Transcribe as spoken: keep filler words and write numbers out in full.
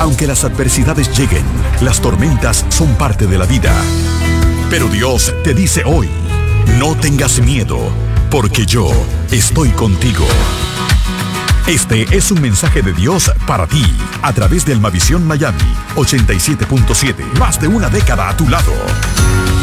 Aunque las adversidades lleguen, las tormentas son parte de la vida. Pero Dios te dice hoy, no tengas miedo, porque yo estoy contigo. Este es un mensaje de Dios para ti, a través de Almavisión Miami ochenta y siete punto siete, más de una década a tu lado.